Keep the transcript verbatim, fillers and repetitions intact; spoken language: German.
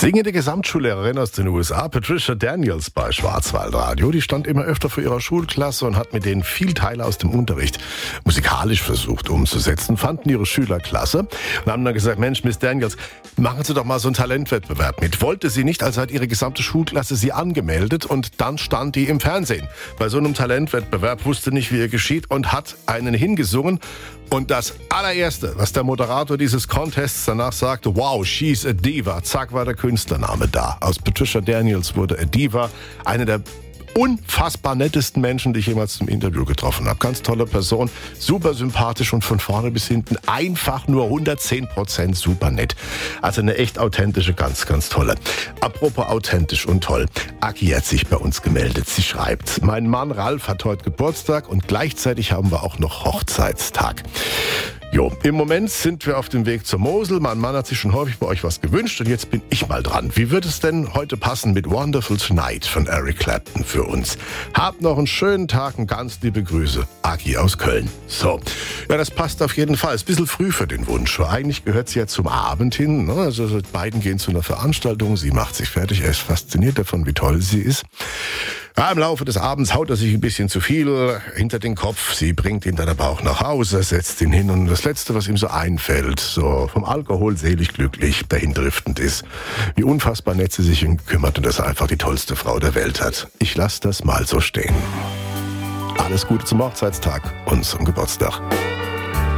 Singende Gesamtschullehrerin aus den U S A, Patricia Daniels bei Schwarzwaldradio, die stand immer öfter vor ihrer Schulklasse und hat mit denen viel Teile aus dem Unterricht musikalisch versucht umzusetzen, fanden ihre Schüler klasse und haben dann gesagt, Mensch, Miss Daniels, machen Sie doch mal so einen Talentwettbewerb mit. Wollte sie nicht, also hat ihre gesamte Schulklasse sie angemeldet und dann stand die im Fernsehen. Bei so einem Talentwettbewerb wusste nicht, wie er geschieht und hat einen hingesungen. Und das allererste, was der Moderator dieses Contests danach sagte, wow, she's a diva, zack, war der Künstlername da. Aus Patricia Daniels wurde a diva, eine der unfassbar nettesten Menschen, die ich jemals zum Interview getroffen habe. Ganz tolle Person, super sympathisch und von vorne bis hinten einfach nur hundertzehn Prozent super nett. Also eine echt authentische, ganz, ganz tolle. Apropos authentisch und toll. Aki hat sich bei uns gemeldet. Sie schreibt, mein Mann Ralf hat heute Geburtstag und gleichzeitig haben wir auch noch Hochzeitstag. Jo, im Moment sind wir auf dem Weg zur Mosel. Mein Mann hat sich schon häufig bei euch was gewünscht und jetzt bin ich mal dran. Wie wird es denn heute passen mit Wonderful Tonight von Eric Clapton für uns? Habt noch einen schönen Tag und ganz liebe Grüße. Aki aus Köln. So, ja, das passt auf jeden Fall. Ist ein bisschen früh für den Wunsch. Eigentlich gehört sie ja zum Abend hin. Ne? Also die beiden gehen zu einer Veranstaltung. Sie macht sich fertig. Er ist fasziniert davon, wie toll sie ist. Ja, im Laufe des Abends haut er sich ein bisschen zu viel hinter den Kopf. Sie bringt ihn dann aber auch nach Hause, setzt ihn hin und das Letzte, was ihm so einfällt, so vom Alkohol selig glücklich, dahindriftend ist, wie unfassbar nett sie sich um ihn kümmert und dass er einfach die tollste Frau der Welt hat. Ich lasse das mal so stehen. Alles Gute zum Hochzeitstag und zum Geburtstag.